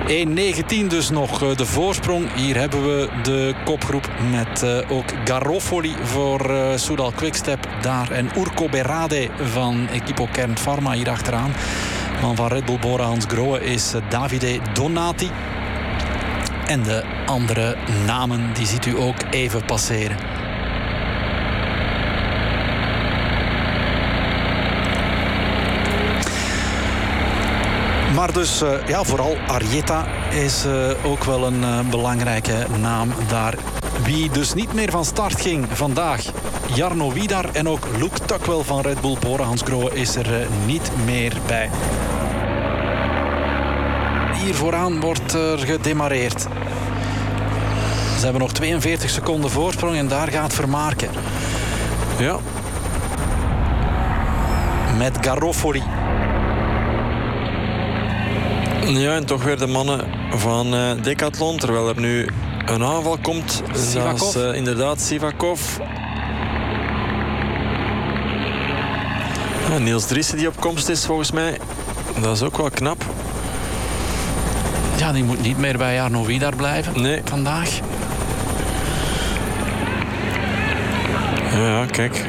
1:19 dus nog de voorsprong. Hier hebben we de kopgroep met ook Garofoli voor Soudal Quickstep daar. En Urko Berade van Equipo Kern Pharma hier achteraan. Man van Red Bull Bora Hansgrohe is Davide Donati. En de andere namen die ziet u ook even passeren. Maar dus vooral Arrieta is ook wel een belangrijke naam daar. Wie dus niet meer van start ging vandaag, Jarno Widar en ook Luke Tuckwell van Red Bull Bora Hansgrohe is er niet meer bij. Hier vooraan wordt er gedemareerd. Ze hebben nog 42 seconden voorsprong en daar gaat Vermaarke. Ja. Met Garofoli. Ja, en toch weer de mannen van Decathlon. Terwijl er nu een aanval komt. Sivakov. Dat is inderdaad Sivakov. Ja, Niels Driessen die op komst is volgens mij. Dat is ook wel knap. Ja, die moet niet meer bij Jarno Widar blijven vandaag. Ja, kijk.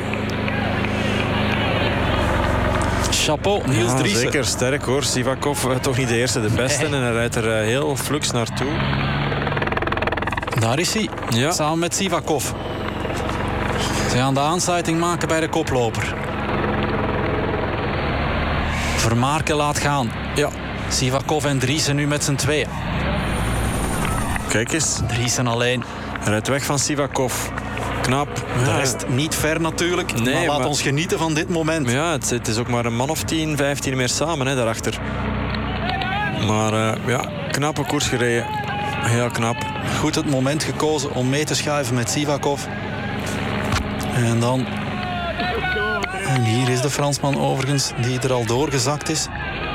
Chapeau, Niels Driessen. Zeker, sterk hoor. Sivakov toch niet de eerste, de beste. En hij rijdt er heel flux naartoe. Daar is hij, samen met Sivakov. Ze gaan de aansluiting maken bij de koploper. Vermaarke laat gaan. Ja. Sivakov en Driessen nu met z'n tweeën. Kijk eens. Driessen alleen. Hij rijdt weg van Sivakov. Knap. De rest niet ver natuurlijk. Nee, maar laat ons genieten van dit moment. Ja, het is ook maar een man of 10, 15 meer samen daarachter. Maar knappe koers gereden. Heel knap. Goed het moment gekozen om mee te schuiven met Sivakov. En dan... En hier is de Fransman overigens die er al doorgezakt is.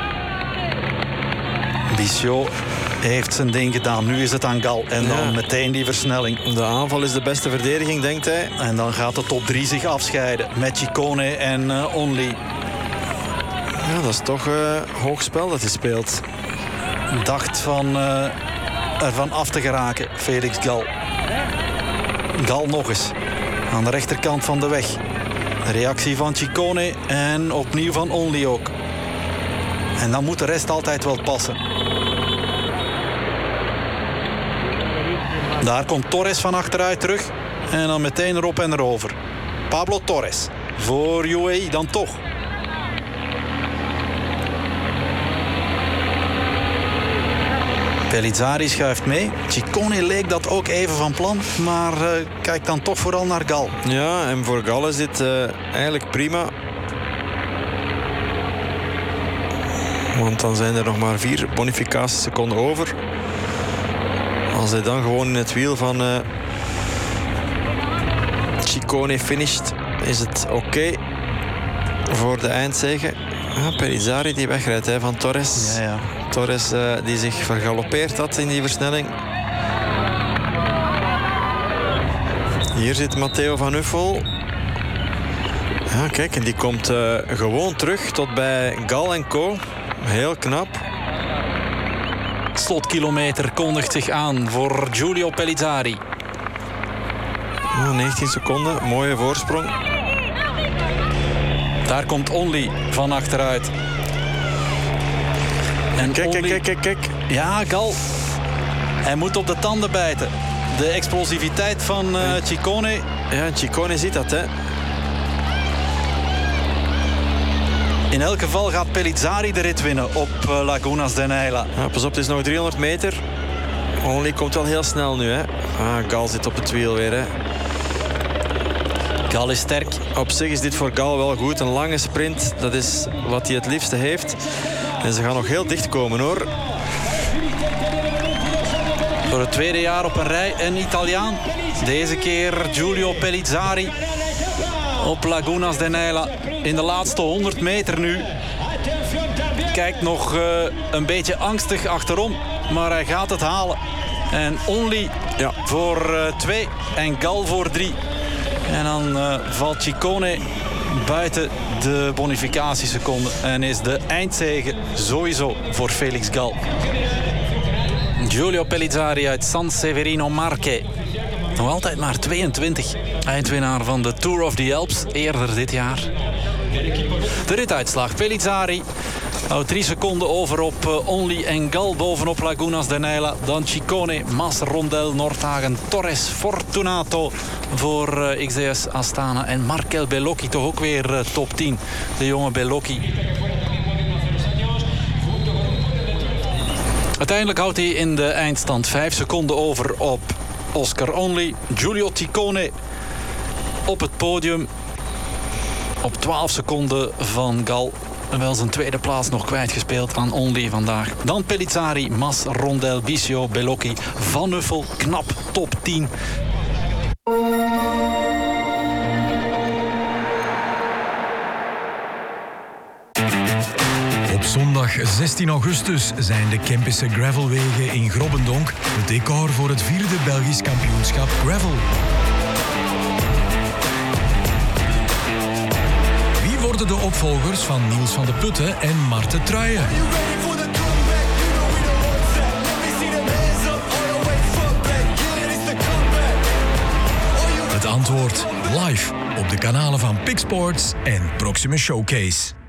Bichot heeft zijn ding gedaan. Nu is het aan Gal. En dan meteen die versnelling. De aanval is de beste verdediging, denkt hij. En dan gaat de top 3 zich afscheiden. Met Ciccone en Only. Ja, dat is toch hoog spel dat hij speelt. Dacht ervan af te geraken, Felix Gal. Gal nog eens. Aan de rechterkant van de weg. De reactie van Ciccone en opnieuw van Only ook. En dan moet de rest altijd wel passen. Daar komt Torres van achteruit terug. En dan meteen erop en erover. Pablo Torres. Voor UAE dan toch. Pellizzari schuift mee. Ciccone leek dat ook even van plan. Maar kijkt dan toch vooral naar Gal. Ja, en voor Gal is dit eigenlijk prima. Want dan zijn er nog maar 4 bonificatieseconden over. Als hij dan gewoon in het wiel van Ciccone finisht, is het oké voor de eindzege. Pellizzari die wegrijdt van Torres. Ja. Torres die zich vergalopeerd had in die versnelling. Hier zit Matteo van Uffel. Ja, kijk, en die komt gewoon terug tot bij Gal en Co. Heel knap. Slotkilometer kondigt zich aan voor Giulio Pellizzari. 19 seconden, mooie voorsprong. Daar komt Only van achteruit. En Kijk. Ja, Gal. Hij moet op de tanden bijten. De explosiviteit van Ciccone. Ja, Ciccone ziet dat, hè. In elk geval gaat Pellizzari de rit winnen op Lagunas de Neila. Ja, pas op, het is nog 300 meter. Only komt wel heel snel nu, hè. Gal zit op het wiel weer, hè. Gal is sterk. Op zich is dit voor Gal wel goed. Een lange sprint, dat is wat hij het liefste heeft. En ze gaan nog heel dicht komen, hoor. Voor het tweede jaar op een rij een Italiaan. Deze keer Giulio Pellizzari op Lagunas de Neila. In de laatste 100 meter nu. Kijkt nog een beetje angstig achterom. Maar hij gaat het halen. En Only voor 2 en Gal voor 3. En dan valt Ciccone buiten de bonificatieseconde. En is de eindzege sowieso voor Felix Gal. Giulio Pellizzari uit San Severino Marche. Nog altijd maar 22. Eindwinnaar van de Tour of the Alps eerder dit jaar. De rituitslag. Pellizzari houdt 3 seconden over op Only en Gal. Bovenop Lagunas de Neila. Dan Ciccone, Mas, Rondel, Nordhagen, Torres, Fortunato voor XDS Astana. En Markel Bellocchi toch ook weer top 10. De jonge Bellocchi. Uiteindelijk houdt hij in de eindstand 5 seconden over op Oscar Only. Giulio Ciccone op het podium. Op 12 seconden van Gal. En wel zijn tweede plaats nog kwijtgespeeld aan Only vandaag. Dan Pellizzari, Mas, Rondel, Bisio, Bellocchi, Van Uffel. Knap top 10. Op zondag 16 augustus zijn de Kempische gravelwegen in Grobbendonk het decor voor het 4e Belgisch kampioenschap gravel. Wie worden de opvolgers van Niels van de Putten en Marten Truijen? Het antwoord live op de kanalen van PIK Sports en Proximus Showcase.